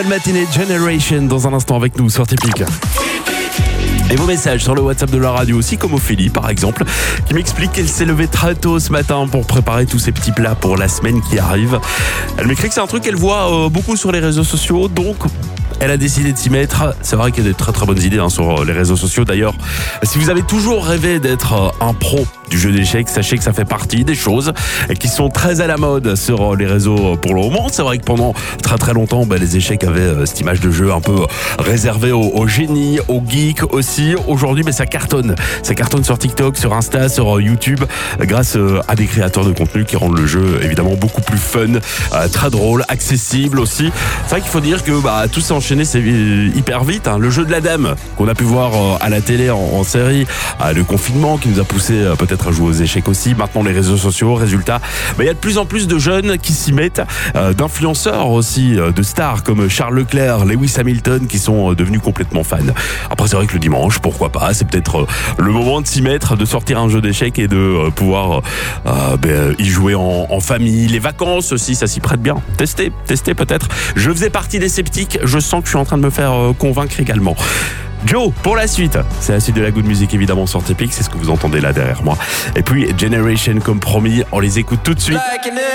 Matinée Generation dans un instant avec nous sur Typique. Et vos messages sur le WhatsApp de la radio aussi, comme Ophélie par exemple, qui m'explique qu'elle s'est levée très tôt ce matin pour préparer tous ces petits plats pour la semaine qui arrive. Elle m'écrit que c'est un truc qu'elle voit beaucoup sur les réseaux sociaux, donc elle a décidé de s'y mettre. C'est vrai qu'il y a de très très bonnes idées sur les réseaux sociaux. D'ailleurs, si vous avez toujours rêvé d'être un pro du jeu d'échecs, sachez que ça fait partie des choses qui sont très à la mode sur les réseaux pour le moment. C'est vrai que pendant très très longtemps, les échecs avaient cette image de jeu un peu réservée aux génies, aux geeks aussi. Aujourd'hui, ça cartonne. Ça cartonne sur TikTok, sur Insta, sur YouTube, grâce à des créateurs de contenu qui rendent le jeu évidemment beaucoup plus fun, très drôle, accessible aussi. C'est vrai qu'il faut dire que tout s'est enchaîné hyper vite. Le jeu de la dame qu'on a pu voir à la télé en série, le confinement qui nous a poussé peut-être à jouer aux échecs aussi. Maintenant les réseaux sociaux, résultat, il y a de plus en plus de jeunes qui s'y mettent, d'influenceurs aussi, de stars comme Charles Leclerc, Lewis Hamilton qui sont devenus complètement fans. Après c'est vrai que le dimanche, pourquoi pas, c'est peut-être le moment de s'y mettre, de sortir un jeu d'échecs et de pouvoir y jouer en famille. Les vacances aussi, ça s'y prête bien. Testez peut-être. Je faisais partie des sceptiques, je sens que je suis en train de me faire convaincre également. Joe, pour la suite, c'est la suite de la good music évidemment sur Typique, c'est ce que vous entendez là derrière moi. Et puis Generation comme promis, on les écoute tout de suite.